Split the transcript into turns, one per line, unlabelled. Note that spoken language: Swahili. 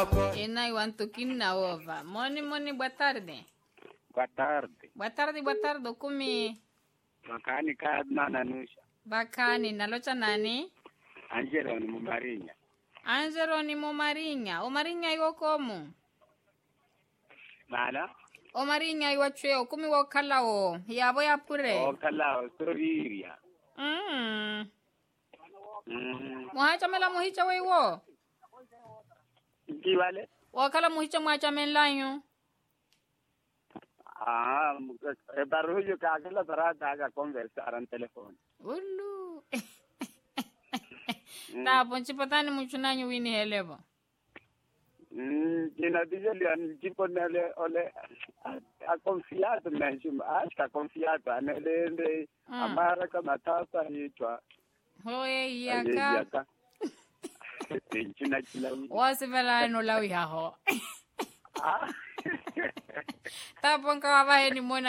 Ena iwanto kinna ova. Moni, boa tarde.
Boa tarde.
Boa tarde, kumi.
Makani ka Nanusha.
Bakani, nalocha nani?
Angelo ni Mumarinha.
Angelo ni Mumarinha. O Marinha iwo komu?
Mana?
O Marinha iwo chweo, kumi wo kalao. Yabo ya pure.
O kalao, Soriria.
Muhacha mela muhicha weiwo?
Ki wale?
Wakala muhicha muhacha menlanyo?
Barulho ka aquela parada a conversar no telefone.
Ulu. Ta ponchi patani muchunanyo wini helebo.
Kina dijeli an tipo nele ole a confiado mesmo, acho que a confiado nele amara kama tata hitwa.
Hoye yaka.
China
Wasivela no lawi haho. Ta ponka wabahe ni mona